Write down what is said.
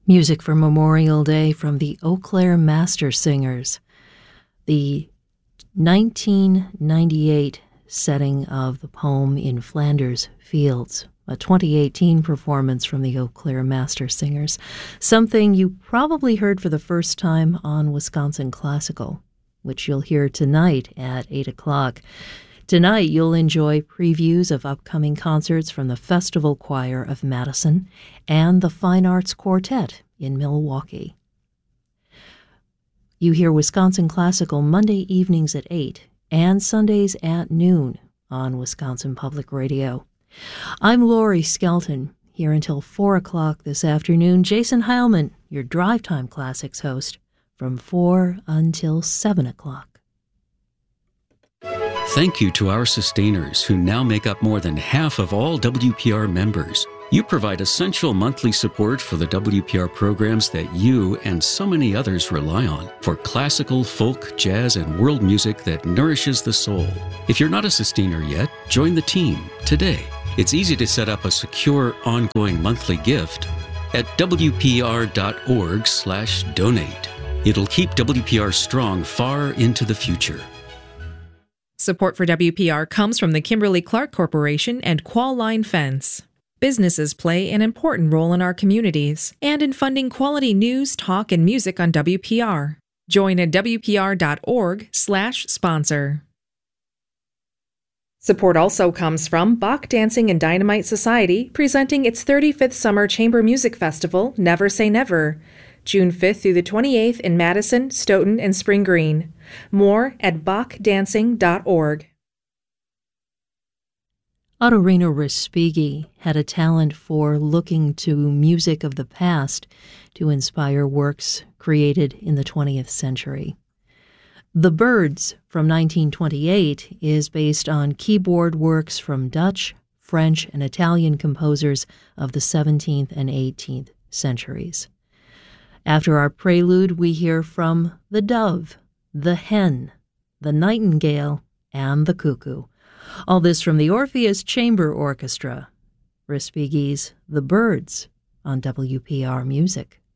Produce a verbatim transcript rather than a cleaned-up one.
Music for Memorial Day from the Eau Claire Master Singers. The nineteen ninety-eight setting of the poem In Flanders Fields, a twenty eighteen performance from the Eau Claire Master Singers, something you probably heard for the first time on Wisconsin Classical, which you'll hear tonight at eight o'clock. Tonight, you'll enjoy previews of upcoming concerts from the Festival Choir of Madison and the Fine Arts Quartet in Milwaukee. You hear Wisconsin Classical Monday evenings at eight and Sundays at noon on Wisconsin Public Radio. I'm Lori Skelton, here until four o'clock this afternoon. Jason Heilman, your Drive Time Classics host, from four until seven o'clock. Thank you to our sustainers who now make up more than half of all W P R members. You provide essential monthly support for the W P R programs that you and so many others rely on for classical, folk, jazz, and world music that nourishes the soul. If you're not a sustainer yet, join the team today. It's easy to set up a secure, ongoing monthly gift at W P R dot org slash donate. It'll keep W P R strong far into the future. Support for W P R comes from the Kimberly-Clark Corporation and Qual Line Fence. Businesses play an important role in our communities and in funding quality news, talk, and music on W P R. Join at W P R dot org slash sponsor. Support also comes from Bach Dancing and Dynamite Society, presenting its thirty-fifth Summer Chamber Music Festival, Never Say Never, June fifth through the twenty-eighth in Madison, Stoughton, and Spring Green. More at bach dancing dot org. Ottorino Respighi had a talent for looking to music of the past to inspire works created in the twentieth century. The Birds from nineteen twenty-eight is based on keyboard works from Dutch, French, and Italian composers of the seventeenth and eighteenth centuries. After our prelude, we hear from the dove, the hen, the nightingale, and the cuckoo. All this from the Orpheus Chamber Orchestra. Respighi's The Birds on W P R Music.